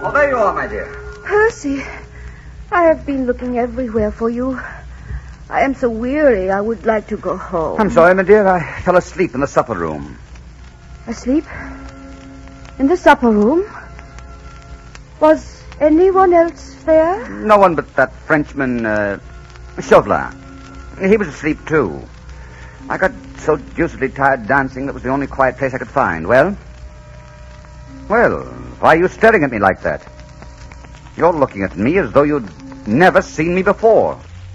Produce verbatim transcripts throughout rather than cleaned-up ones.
Oh, there you are, my dear. Percy, I have been looking everywhere for you. I am so weary, I would like to go home. I'm sorry, my dear. I fell asleep in the supper room. Asleep? In the supper room? Was anyone else there? No one but that Frenchman, uh, Chauvelin. He was asleep, too. I got so deucedly tired dancing that was the only quiet place I could find. Well? Well, why are you staring at me like that? You're looking at me as though you'd never seen me before.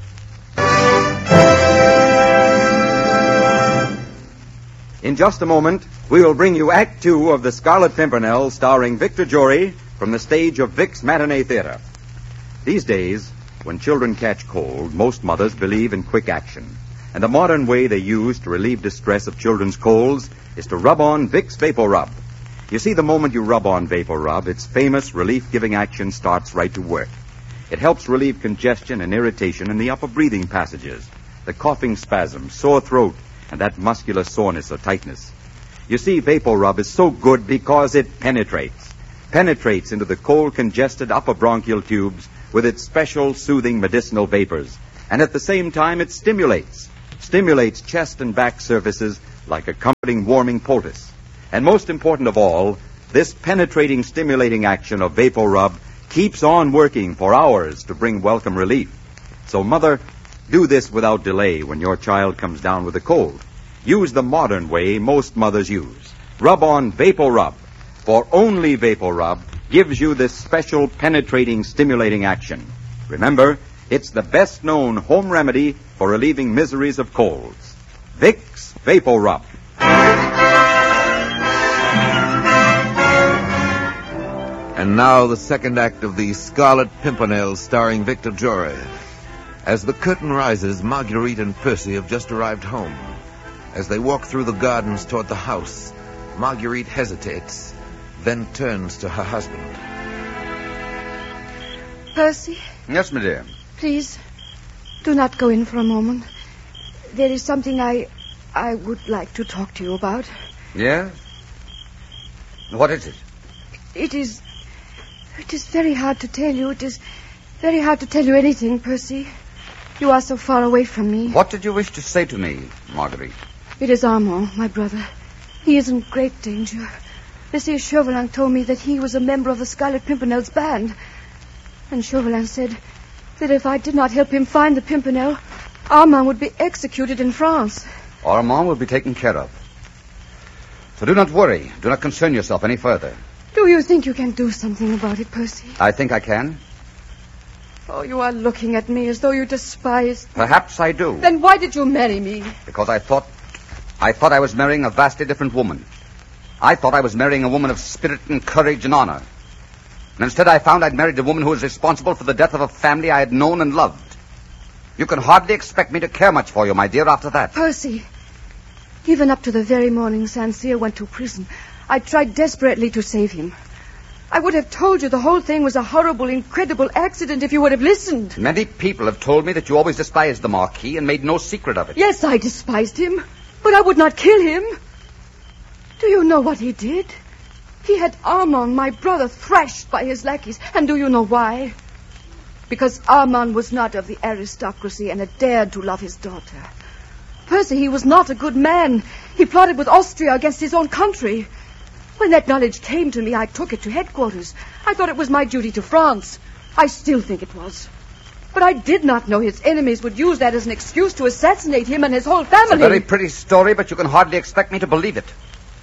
In just a moment, we will bring you Act Two of The Scarlet Pimpernel, starring Victor Jory, from the stage of Vic's Matinee Theater. These days, when children catch cold, most mothers believe in quick action. And the modern way they use to relieve distress of children's colds is to rub on Vic's Vapor Rub. You see, the moment you rub on Vapor Rub, its famous relief-giving action starts right to work. It helps relieve congestion and irritation in the upper breathing passages, the coughing spasms, sore throat, and that muscular soreness or tightness. You see, Vapor Rub is so good because it penetrates. Penetrates into the cold, congested upper bronchial tubes with its special soothing medicinal vapors. And at the same time, it stimulates. Stimulates chest and back surfaces like a comforting, warming poultice. And most important of all, this penetrating, stimulating action of Vapor Rub keeps on working for hours to bring welcome relief. So, mother, do this without delay when your child comes down with a cold. Use the modern way most mothers use. Rub on Vapor Rub, for only Vapor Rub gives you this special penetrating, stimulating action. Remember, it's the best-known home remedy for relieving miseries of colds. Vicks Vapor Rub. And now the second act of The Scarlet Pimpernel, starring Victor Jory. As the curtain rises, Marguerite and Percy have just arrived home. As they walk through the gardens toward the house, Marguerite hesitates, then turns to her husband. Percy? Yes, my dear. Please, do not go in for a moment. There is something I... I would like to talk to you about. Yes? What is it? It is... It is very hard to tell you. It is very hard to tell you anything, Percy. You are so far away from me. What did you wish to say to me, Marguerite? It is Armand, my brother. He is in great danger. Monsieur Chauvelin told me that he was a member of the Scarlet Pimpernel's band. And Chauvelin said that if I did not help him find the Pimpernel, Armand would be executed in France. Armand will be taken care of. So do not worry. Do not concern yourself any further. Do you think you can do something about it, Percy? I think I can. Oh, you are looking at me as though you despised... Perhaps I do. Then why did you marry me? Because I thought... I thought I was marrying a vastly different woman. I thought I was marrying a woman of spirit and courage and honor. And instead I found I'd married a woman who was responsible for the death of a family I had known and loved. You can hardly expect me to care much for you, my dear, after that. Percy, even up to the very morning Saint-Cyr went to prison, I tried desperately to save him. I would have told you the whole thing was a horrible, incredible accident if you would have listened. Many people have told me that you always despised the Marquis and made no secret of it. Yes, I despised him, but I would not kill him. Do you know what he did? He had Armand, my brother, thrashed by his lackeys. And do you know why? Because Armand was not of the aristocracy and had dared to love his daughter. Percy, he was not a good man. He plotted with Austria against his own country. When that knowledge came to me, I took it to headquarters. I thought it was my duty to France. I still think it was. But I did not know his enemies would use that as an excuse to assassinate him and his whole family. It's a very pretty story, but you can hardly expect me to believe it.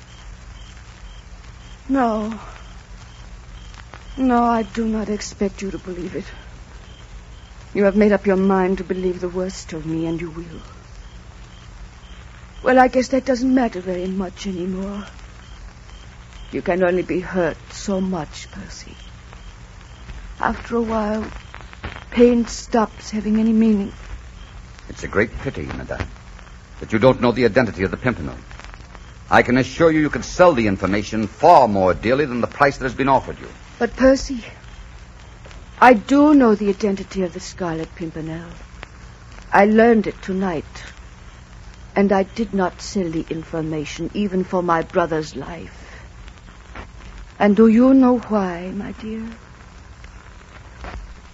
No. No, I do not expect you to believe it. You have made up your mind to believe the worst of me, and you will. Well, I guess that doesn't matter very much anymore. You can only be hurt so much, Percy. After a while, pain stops having any meaning. It's a great pity, madame, that you don't know the identity of the Pimpernel. I can assure you you could sell the information far more dearly than the price that has been offered you. But, Percy, I do know the identity of the Scarlet Pimpernel. I learned it tonight. And I did not sell the information, even for my brother's life. And do you know why, my dear?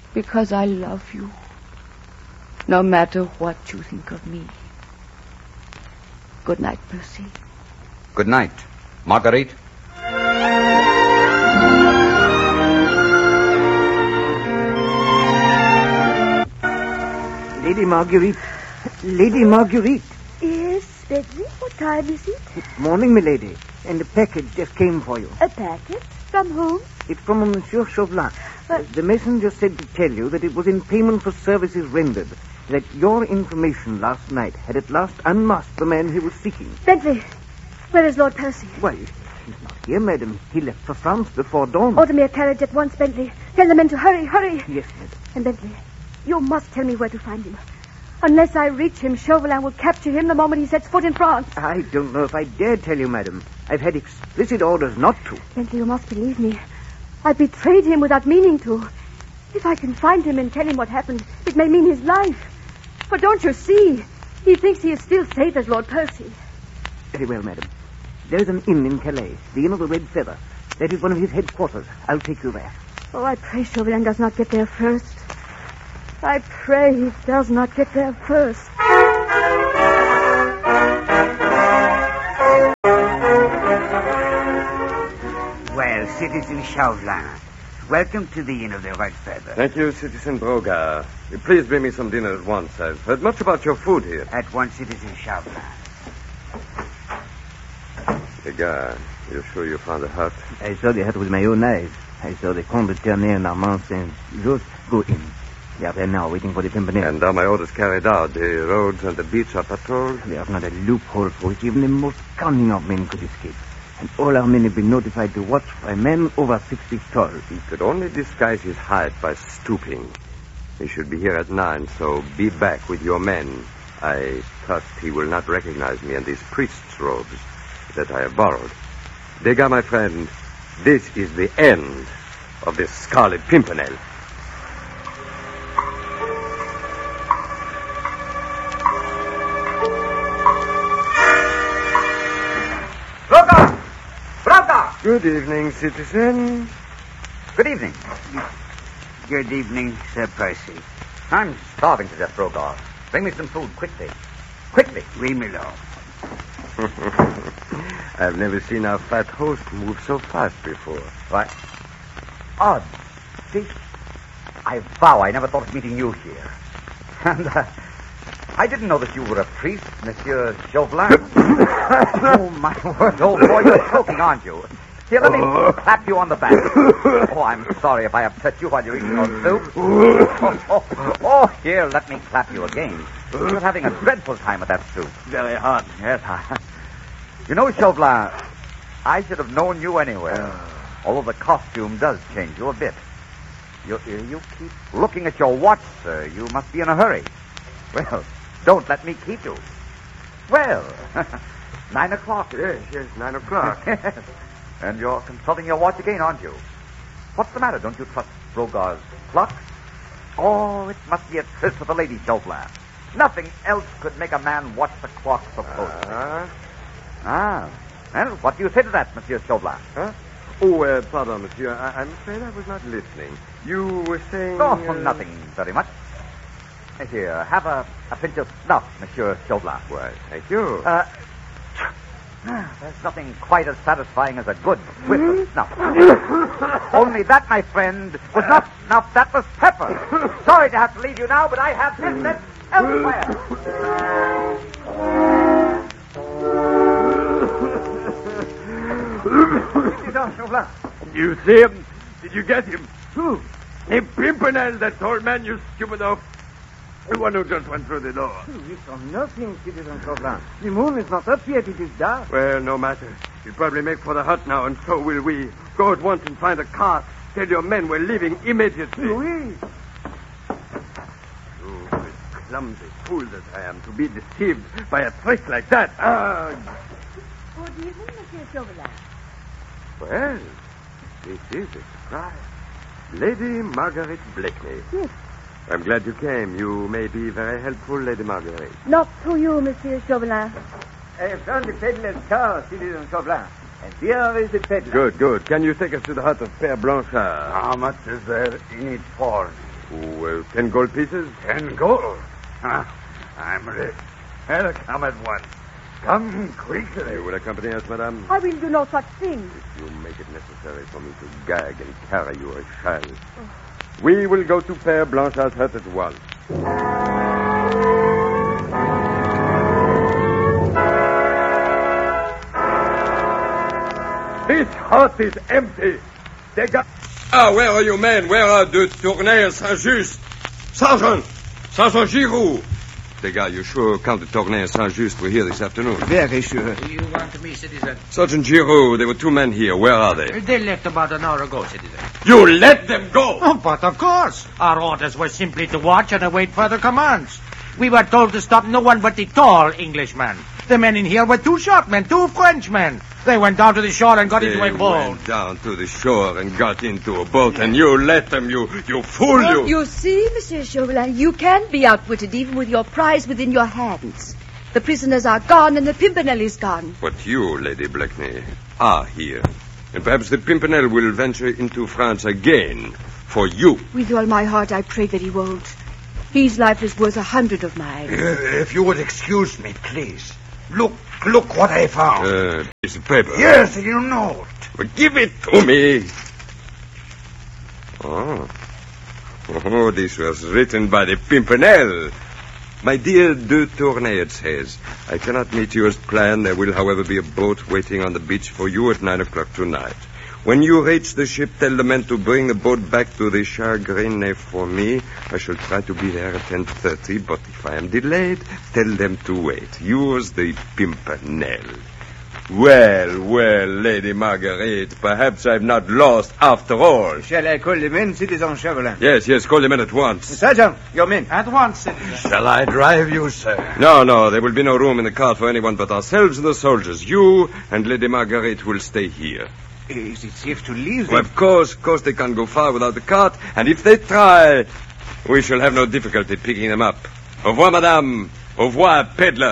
Because I love you. No matter what you think of me. Good night, Percy. Good night, Marguerite. Lady Marguerite. Lady Marguerite. Yes, Bentley? What time is it? It's morning, milady. And a package just came for you. A packet? From whom? It's from Monsieur Chauvelin. But- Uh, the messenger said to tell you that it was in payment for services rendered. That your information last night had at last unmasked the man he was seeking. Bentley, where is Lord Percy? Why, he's not here, madam. He left for France before dawn. Order me a carriage at once, Bentley. Tell the men to hurry, hurry. Yes, madam. And Bentley, you must tell me where to find him. Unless I reach him, Chauvelin will capture him the moment he sets foot in France. I don't know if I dare tell you, madam. I've had explicit orders not to. Bentley, you must believe me. I betrayed him without meaning to. If I can find him and tell him what happened, it may mean his life. But don't you see? He thinks he is still safe as Lord Percy. Very well, madam. There's an inn in Calais, the Inn of the Red Feather. That is one of his headquarters. I'll take you there. Oh, I pray Chauvelin does not get there first. I pray he does not get there first. Well, Citizen Chauvelin, welcome to the Inn of the Red Feather. Thank you, Citizen Brogard. Please bring me some dinner at once. I've heard much about your food here. At once, Citizen Chauvelin. Brogard, you're sure you found the hut? I saw the hut with my own eyes. I saw the Comte de Ternay and Armand Saint-Just go in. They are there now, waiting for the Pimpernel. And are my orders carried out? The roads and the beach are patrolled? There's not a loophole for which even the most cunning of men could escape. And all our men have been notified to watch for a man over six feet tall. He could only disguise his height by stooping. He should be here at nine, so be back with your men. I trust he will not recognize me in these priest's robes that I have borrowed. Degas, my friend, this is the end of this Scarlet Pimpernel. Brokaw! Brokaw! Good evening, citizen. Good evening. Good evening, Sir Percy. I'm starving to death, Brokaw. Bring me some food, quickly. Quickly. Oui, my lord. I've never seen our fat host move so fast before. What? Odd. See, I vow I never thought of meeting you here. And uh, I didn't know that you were a priest, Monsieur Chauvelin. Oh, my word, old boy, you're choking, aren't you? Here, let me clap you on the back. Oh, I'm sorry if I upset you while you're eating your soup. Oh, oh, oh, here, let me clap you again. You're having a dreadful time with that soup. Very hot. Yes, I... You know, Chauvelin, I should have known you anywhere. Although the costume does change you a bit. You, you keep looking at your watch, sir. You must be in a hurry. Well, don't let me keep you. Well, nine o'clock. Yes, yes, nine o'clock. And you're consulting your watch again, aren't you? What's the matter? Don't you trust Brogard's clock? Oh, it must be a tryst with the lady, Chauvelin. Nothing else could make a man watch the clock so closely. Uh, Ah. Well, what do you say to that, Monsieur Chauvelin? huh? Oh, uh, pardon, monsieur. I- I'm afraid I was not listening. You were saying... Oh, uh, nothing very much. Here, have a, a pinch of snuff, Monsieur Chauvelin. Why, thank you. Uh, there's nothing quite as satisfying as a good whiff of snuff. Only that, my friend, was not snuff, that was pepper. Sorry to have to leave you now, but I have business elsewhere. You see him? Did you get him? Who? The Pimpernel, that tall man, you stupid oaf. The one who just went through the door. We saw nothing, Citizen Chauvelin. The moon is not up yet. It is dark. Well, no matter. He'll probably make for the hut now, and so will we. Go at once and find a cart. Tell your men we're leaving immediately. Oui. You clumsy fool that I am to be deceived by a trick like that. Ah, Good evening, Monsieur Chauvelin. well, this is a surprise. Lady Marguerite Blakeney. Yes. I'm glad you came. You may be very helpful, Lady Marguerite. Not to you, Monsieur Chauvelin. I have found the peddler's car, Citizen Chauvelin. And here is the peddler. Good, good. Can you take us to the hut of Père Blanchard? How much is there in it for? Oh, uh, ten gold pieces? Ten gold? Huh. I'm rich. I'll come at once. Come quickly. You will accompany us, madame? I will do no such thing. If you make it necessary for me to gag and carry you, I shall. Oh. We will go to Père Blanchard's hut at once. This hut is empty. They got... Ah, where are you men? Where are de Tournay and Saint-Just? Sergeant! Sergeant Giroux! Degas, you sure Count de Tournay and Saint-Just were here this afternoon? Very sure. Do you want me, citizen? Sergeant Giroux, there were two men here. Where are they? They left about an hour ago, citizen. You let them go? Oh, but of course. Our orders were simply to watch and await further commands. We were told to stop no one but the tall Englishman. The men in here were two short men, two Frenchmen. They went down to the shore and got they into a boat. They went down to the shore and got into a boat, and you let them, you, you fool, well, you. You see, Monsieur Chauvelin, you can be outwitted even with your prize within your hands. The prisoners are gone and the Pimpernel is gone. But you, Lady Blakeney, are here. And perhaps the Pimpernel will venture into France again for you. With all my heart, I pray that he won't. His life is worth a hundred of mine. Uh, if you would excuse me, please. Look, look what I found. Uh, piece of paper. Yes, you know it. Well, give it to me. Oh. Oh, this was written by the Pimpernel. My dear de Tournay, it says, I cannot meet you as planned. There will, however, be a boat waiting on the beach for you at nine o'clock tonight. When you reach the ship, tell the men to bring the boat back to the Chagrin for me. I shall try to be there at ten thirty, but if I am delayed, tell them to wait. Yours, the Pimpernel. Well, well, Lady Marguerite, perhaps I've not lost after all. Shall I call the men, Citizen Chauvelin? Yes, yes, call the men at once. Sergeant, your men. At once, citizen. Shall I drive you, sir? No, no, there will be no room in the cart for anyone but ourselves and the soldiers. You and Lady Marguerite will stay here. Is it safe to leave them? Well, of course, of course they can't go far without the cart, and if they try, we shall have no difficulty picking them up. Au revoir, madame. Au revoir, peddler.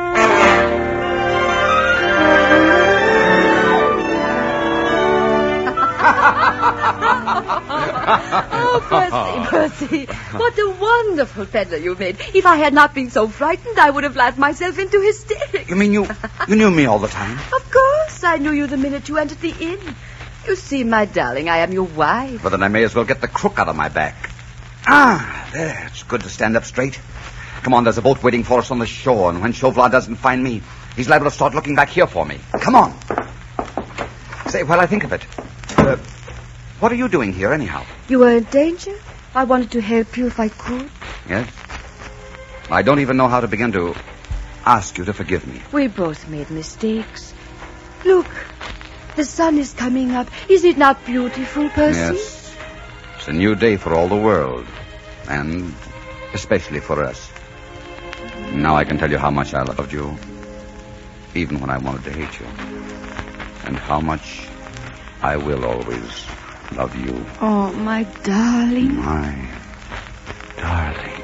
Oh, Percy, Percy, what a wonderful peddler you made. If I had not been so frightened, I would have laughed myself into hysterics. You mean you you knew me all the time? Of course, I knew you the minute you entered the inn. You see, my darling, I am your wife. Well, then I may as well get the crook out of my back. Ah, there, it's good to stand up straight. Come on, there's a boat waiting for us on the shore, and when Chauvelin doesn't find me, he's liable to start looking back here for me. Come on. Say, while I think of it, uh, what are you doing here, anyhow? You were in danger. I wanted to help you if I could. Yes? I don't even know how to begin to ask you to forgive me. We both made mistakes. Look, the sun is coming up. Is it not beautiful, Percy? Yes. It's a new day for all the world, and especially for us. Now I can tell you how much I loved you, even when I wanted to hate you, and how much I will always love you. Oh, my darling. My darling.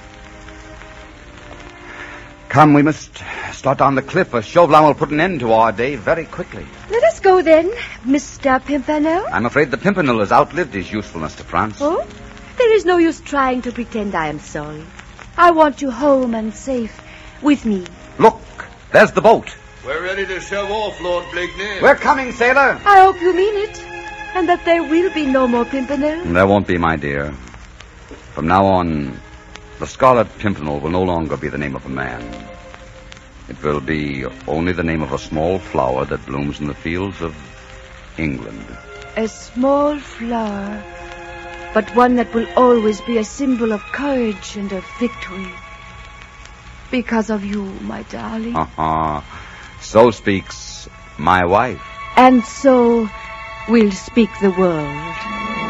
Come, we must start down the cliff, or Chauvelin will put an end to our day very quickly. Let us go then, Mister Pimpernel. I'm afraid the Pimpernel has outlived his usefulness to France. Oh? There is no use trying to pretend I am sorry. I want you home and safe with me. Look, there's the boat. We're ready to shove off, Lord Blakeney. We're coming, sailor. I hope you mean it, and that there will be no more Pimpernel. There won't be, my dear. From now on, the Scarlet Pimpernel will no longer be the name of a man. It will be only the name of a small flower that blooms in the fields of England. A small flower, but one that will always be a symbol of courage and of victory. Because of you, my darling. Uh-huh. So speaks my wife. And so will speak the world.